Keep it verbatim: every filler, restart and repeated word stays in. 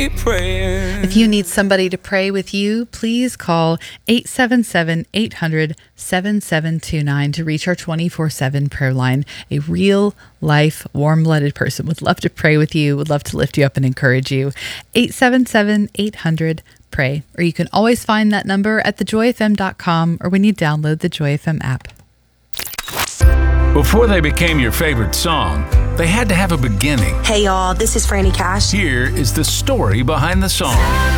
be praying. If you need somebody to pray with you, please call eight seven seven, eight hundred, seven seven two nine to reach our twenty-four seven prayer line. A real life, warm-blooded person would love to pray with you, would love to lift you up and encourage you. eight seven seven, eight hundred, pray. Or you can always find that number at the joy f m dot com or when you download the Joy F M app. Before they became your favorite song, they had to have a beginning. Hey y'all, this is Franny Cash. Here is the story behind the song.